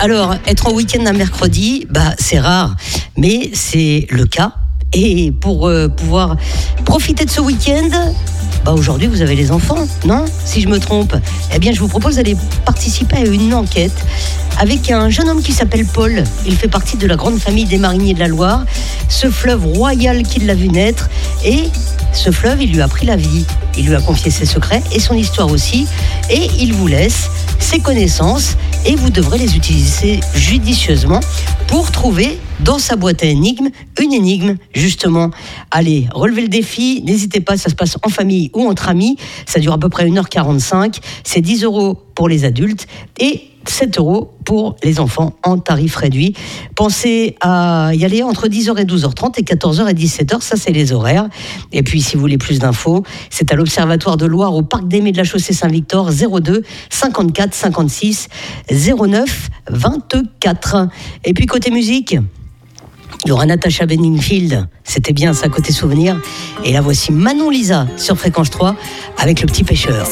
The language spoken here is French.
Alors, être en week-end un mercredi, c'est rare, mais c'est le cas. Et pour pouvoir profiter de ce week-end, aujourd'hui vous avez les enfants, non ? Si je me trompe, eh bien je vous propose d'aller participer à une enquête avec un jeune homme qui s'appelle Paul. Il fait partie de la grande famille des mariniers de la Loire, ce fleuve royal qui l'a vu naître, et ce fleuve, il lui a pris la vie. Il lui a confié ses secrets et son histoire aussi, et il vous laisse ses connaissances et vous devrez les utiliser judicieusement pour trouver dans sa boîte à énigmes une énigme, justement. Allez, relevez le défi, n'hésitez pas, ça se passe en famille ou entre amis, ça dure à peu près 1h45, c'est 10 € pour les adultes et 7 € pour les enfants en tarif réduit. Pensez à y aller entre 10h et 12h30 et 14h et 17h, ça c'est les horaires. Et puis si vous voulez plus d'infos, c'est à l'Observatoire de Loire au Parc des Mets de la Chaussée Saint-Victor, 02 54 56 09 24. Et puis côté musique, il y aura Natasha Bedingfield, c'était bien ça côté souvenir. Et la voici Manon Lisa sur Fréquence 3 avec Le Petit Pêcheur.